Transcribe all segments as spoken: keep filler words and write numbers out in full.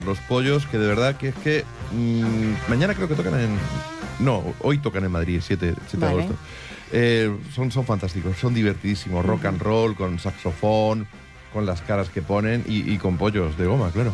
Los pollos, que de verdad que es que mmm, mañana creo que tocan en... No, hoy tocan en Madrid, siete de agosto. Eh, son, son fantásticos, son divertidísimos, rock and roll, con saxofón, con las caras que ponen y, y con pollos de goma, claro.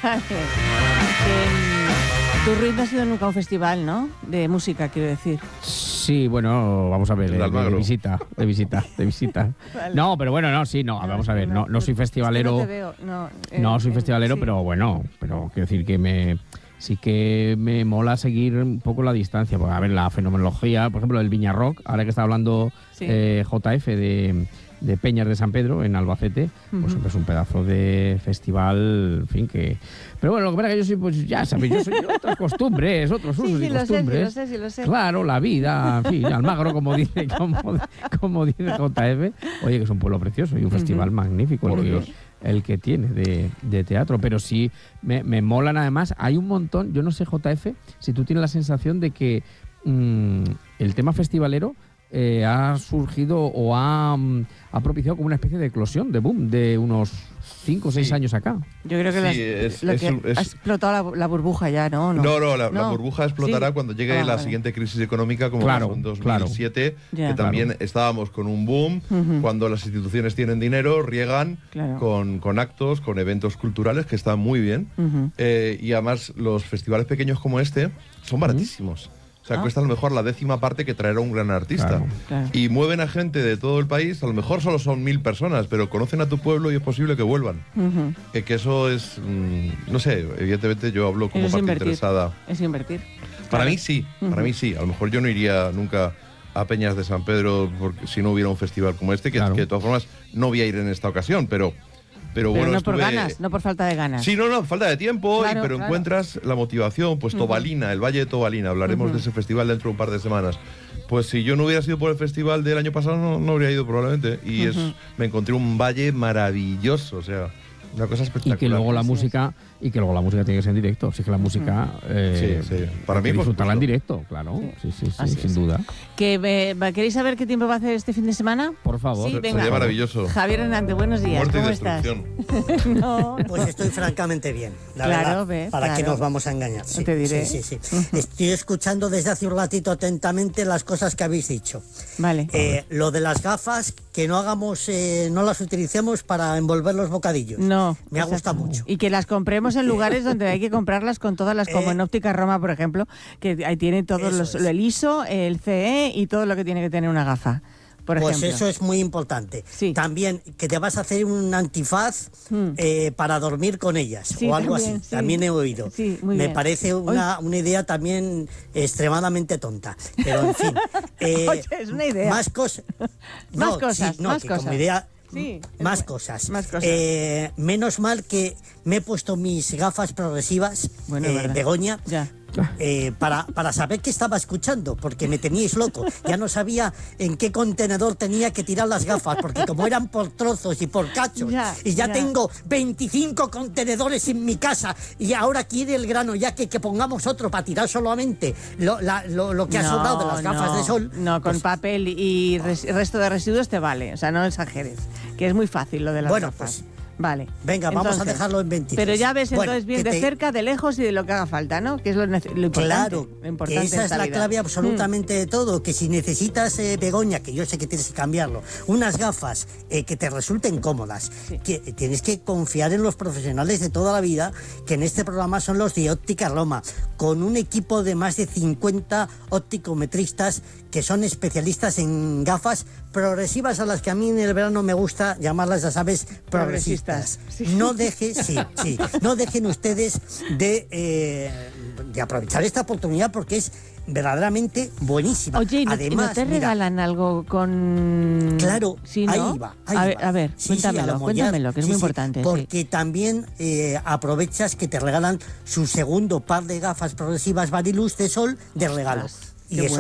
Tu Ruiz no ha sido nunca un festival, ¿no? De música, quiero decir. Sí, bueno, vamos a ver, de, de, de visita, de visita, de visita. Vale. No, pero bueno, no, sí, no, no vamos a ver, no, no soy festivalero. Es que no te veo, no, eh, no soy festivalero, eh, sí. Pero bueno, pero quiero decir que me... Sí que me mola seguir un poco la distancia, porque a ver, la fenomenología, por ejemplo, del Viña Rock, ahora que está hablando sí. eh, J F de, de Peñas de San Pedro, en Albacete, uh-huh. pues es un pedazo de festival, en fin, que... Pero bueno, lo que pasa es que yo soy, pues ya sabéis, yo soy otras costumbres, otros usos sí, sí, y costumbres. Lo sé, sí, lo sé, sí, lo sé. Claro, la vida, en fin, Almagro, como dice, como, como dice J F, oye, que es un pueblo precioso y un uh-huh. festival magnífico. Por Dios. El que tiene de, de teatro, pero sí me, me molan además, hay un montón, yo no sé J F, si tú tienes la sensación de que mmm, el tema festivalero eh, ha surgido o ha, mm, ha propiciado como una especie de eclosión, de boom, de unos cinco o seis sí. años acá. Yo creo que, sí, las, es, lo es, que es, ha explotado la, la burbuja ya, ¿no? No, no, no, la, no. la burbuja explotará sí. cuando llegue ah, la vale. siguiente crisis económica, como claro, pasó en dos mil siete, claro. que también claro. estábamos con un boom, uh-huh. cuando las instituciones tienen dinero, riegan claro. con, con actos, con eventos culturales, que están muy bien, uh-huh. eh, y además los festivales pequeños como este son baratísimos. Uh-huh. O sea, ah. cuesta a lo mejor la décima parte que traer a un gran artista. Claro, claro. Y mueven a gente de todo el país, a lo mejor solo son mil personas, pero conocen a tu pueblo y es posible que vuelvan. Uh-huh. Eh, que eso es, mmm, no sé, evidentemente yo hablo como parte invertir. interesada. Es invertir. Para claro. mí sí, uh-huh. para mí sí. A lo mejor yo no iría nunca a Peñas de San Pedro porque, si no hubiera un festival como este, que, claro. que de todas formas no voy a ir en esta ocasión, pero... Pero, pero bueno, no estuve... por ganas, no por falta de ganas. Sí, no, no, falta de tiempo, claro, y, pero claro. encuentras la motivación, pues Tobalina, uh-huh. el Valle de Tobalina, hablaremos uh-huh. de ese festival dentro de un par de semanas. Pues si yo no hubiera sido por el festival del año pasado, no, no habría ido probablemente. Y uh-huh. es, me encontré un valle maravilloso, o sea, una cosa espectacular. Y que luego la música, y que luego la música tiene que ser en directo. Así que la música, uh-huh. eh, sí, sí. Para mí, disfrutarla en directo, claro, sí, sí, sí, sí sin es. duda. ¿Que, eh, ¿Queréis saber qué tiempo va a hacer este fin de semana? Por favor. Sí, venga. Sería maravilloso. Javier Hernández, buenos días. Muerte ¿Cómo y destrucción. estás? No. Pues estoy francamente bien, la claro, verdad. Ves, ¿Para claro. qué nos vamos a engañar? Sí, Te diré. Sí, sí, sí. Uh-huh. Estoy escuchando desde hace un ratito atentamente las cosas que habéis dicho. Vale. Eh, lo de las gafas, que no hagamos, eh, no las utilicemos para envolver los bocadillos. No. Me ha gustado mucho. Y que las compremos en lugares donde hay que comprarlas con todas las, como eh, en Óptica Roma, por ejemplo, que ahí tiene todos los, el I S O, el C E y todo lo que tiene que tener una gafa. Por pues ejemplo. Eso es muy importante. Sí. También que te vas a hacer un antifaz hmm. eh, para dormir con ellas sí, o algo también, así. Sí. También he oído. Sí, muy Me bien. parece una, una idea también extremadamente tonta. Pero en fin. Eh, Oye, es una idea. Más cosas. No, más cosas. Sí, no, más que cosas. Como idea, Sí, más, bueno, cosas. más cosas. Eh, menos mal que me he puesto mis gafas progresivas, bueno, eh, Begoña, ya. eh, para, para saber qué estaba escuchando, porque me teníais loco. Ya no sabía en qué contenedor tenía que tirar las gafas, porque como eran por trozos y por cachos, ya, y ya, ya tengo veinticinco contenedores en mi casa, y ahora quiere el grano ya que, que pongamos otro para tirar solamente lo, la, lo, lo que ha no, sobrado de las gafas no, de sol. No, con pues, papel y res, resto de residuos te vale, o sea, no exageres, que es muy fácil lo de las bueno, gafas. Pues, Vale. Venga, entonces, vamos a dejarlo en veintitrés. Pero ya ves entonces bueno, bien de te... cerca, de lejos y de lo que haga falta, ¿no? Que es lo, lo importante. Claro, lo importante que esa es la vida. clave absolutamente mm. de todo. Que si necesitas, eh, Begoña, que yo sé que tienes que cambiarlo, unas gafas eh, que te resulten cómodas, sí. que tienes que confiar en los profesionales de toda la vida, que en este programa son los de Óptica Roma, con un equipo de más de cincuenta opticometristas que son especialistas en gafas progresivas, a las que a mí en el verano me gusta llamarlas, ya sabes, progresistas. Sí. No dejen, sí, sí, no dejen ustedes de, eh, de aprovechar esta oportunidad porque es verdaderamente buenísima. Oye, ¿y no, Además, ¿no te mira, regalan algo con...? Claro, ¿sí, no? ahí va. Ahí a, ver, va. a ver, sí, cuéntamelo, sí, cuéntamelo, que es sí, muy sí, importante. Porque sí. también eh, aprovechas que te regalan su segundo par de gafas progresivas Varilux de sol de regalo. Ostras, y qué eso, bueno.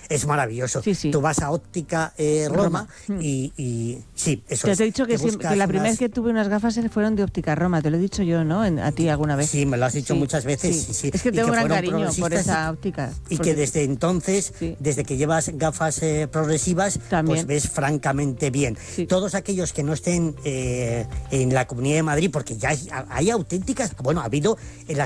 es maravilloso. Sí, sí. Tú vas a Óptica eh, Roma, Roma. Y, y sí, eso te es. Te he dicho que, sí, que la unas... primera vez que tuve unas gafas fueron de Óptica Roma, te lo he dicho yo, ¿no? En, a ti alguna vez. Sí, me lo has dicho sí, muchas veces. Sí. Sí, sí. Es que tengo un gran cariño por esa óptica. Y porque... que desde entonces, sí. desde que llevas gafas eh, progresivas, también. Pues ves francamente bien. Sí. Todos aquellos que no estén eh, en la Comunidad de Madrid, porque ya hay, hay auténticas, bueno, ha habido en las